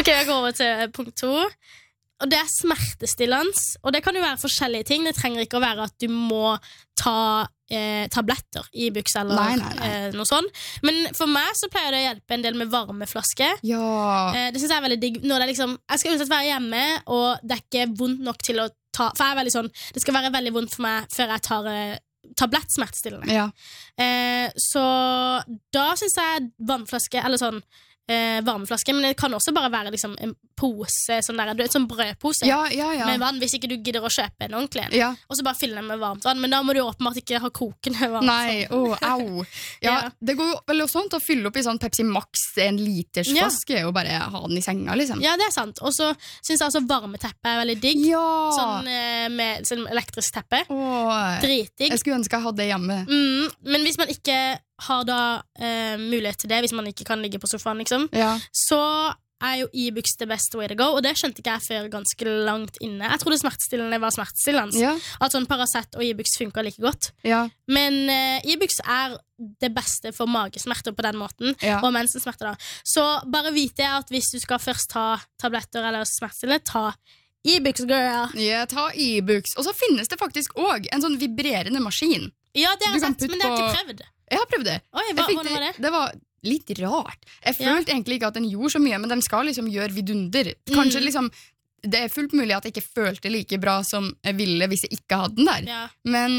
Ok, jeg går over til punkt 2. Og det smertestillende, og det kan jo være forskjellige ting. Det trenger ikke å være at du må ta tabletter i Ibux eller noe sånt. Men for meg så pleier det å hjelpe en del med varmeflaske. Det synes jeg veldig digg. Når det liksom, jeg skal uansett være hjemme, og det ikke vondt nok til å ta. For jeg veldig sånn, det skal være veldig vondt for meg før jeg tar tablettsmertestillende. Så da synes jeg vannflaske, eller sånn varmeflaske, men det kan også bare være liksom en pose, sånn brødpose med vann, hvis ikke du gidder å kjøpe en ordentlig og så bare fylle den med varmt vann, men da må du åpenbart ikke ha kokende varmt. Nei, au. Det går jo vel også sånn til å fylle opp i sånn Pepsi Max 1 liters flaske og bare ha den i senga, liksom. Ja, det er sant. Og så synes jeg også varmeteppe er veldig digg. Sånn med sånn elektrisk teppe. Dritdigg. Jeg skulle ønske jeg hadde det hjemme. Men hvis man ikke har da mulighet til det, hvis man ikke kan ligge på sofaen liksom, så er jo Ibux the best way to go, og det skjønte ikke jeg før ganske langt inne. Jeg trodde smertestillende var smertestillende, at sånn Paracet og Ibux funker like godt. Men Ibux er det beste for magesmerter på den måten, og mensensmerter da. Så bare vite at hvis du skal først ta tabletter eller smertestillende, ta Ibux, girl. Ta Ibux. Og så finnes det faktisk også en sånn vibrerende maskin. Ja, det har jeg sett, men det har jeg ikke prøvd. Jeg har prøvd det. Hvordan var det? Det var litt rart. Jeg følte egentlig ikke at den gjorde så mye, men de skal liksom gjøre vidunder. Kanskje liksom, det er fullt mulig at jeg ikke følte like bra som jeg ville hvis jeg ikke hadde den der. Men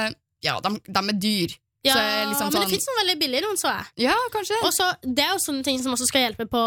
de er dyr. Liksom men det finnes noe veldig billig noen, så jeg. Ja, kanskje. Og så, det er jo sånne ting som også skal hjelpe på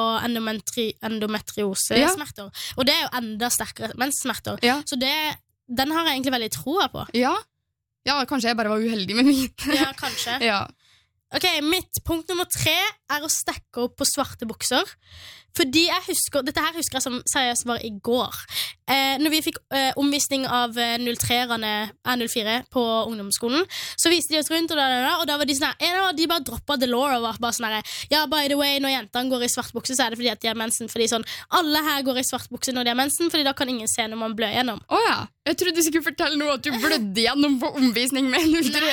endometriose-smerter. Og det er jo enda sterkere menssmerter. Så den har jeg egentlig veldig troa på. Ja, kanskje jeg bare var uheldig med min. Ja, kanskje. Ok, mitt punkt nummer 3 er å stekke opp på svarte bukser. Fordi dette her husker jeg som seriøst var i går. Når vi fikk omvisning av 03-erne, 04 på ungdomsskolen, så viste de oss rundt, og da var de sånn her, de bare droppet the law og var bare sånn her, by the way, når jentene går i svart bukse, så er det fordi at de har mensen, fordi sånn, alle her går i svart bukse når de har mensen, fordi da kan ingen se når man blør gjennom. Jeg trodde du skulle fortelle noe at du blødde gjennom på omvisning med 03.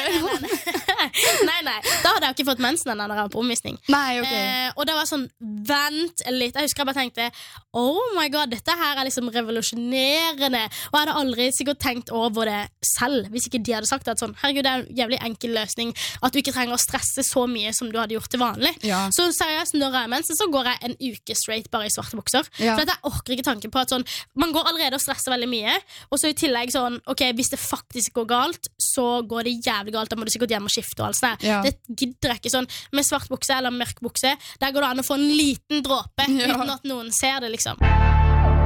Nei, da hadde jeg ikke fått mensen når jeg var på omvisning. Og det var sånn, vent litt. Jeg husker jeg bare tenkte, oh my god, dette her er liksom revolusjonerende, og jeg hadde aldri sikkert tenkt over det selv, hvis ikke de hadde sagt at sånn, herregud, det er en jævlig enkel løsning, at du ikke trenger å stresse så mye som du hadde gjort til vanlig. Så seriøst, når jeg er mensen, så går jeg en uke straight bare i svarte bukser, for jeg orker ikke tanken på at sånn, man går allerede og stresser veldig mye, og så i tillegg sånn, ok, hvis det faktisk går galt, så går det jævlig galt, da må du sikkert hjem og skifte og alt sånn. Det gidder ikke sånn, med svart bukse eller mørk bukse, der går det an å få en liten dråpe uten at noen ser det, liksom.